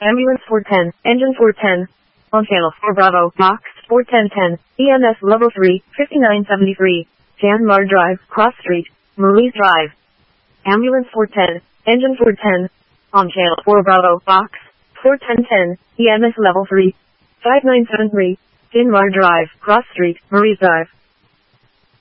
Ambulance 410, Engine 410. On channel 4 Bravo, Box 41010, EMS Level 3, 5973. Janmar Drive, Cross Street, Marie's Drive. Ambulance 410, Engine 410. On channel 4 Bravo, Box 41010, EMS Level 3, 5973. Janmar Drive, Cross Street, Marie's Drive.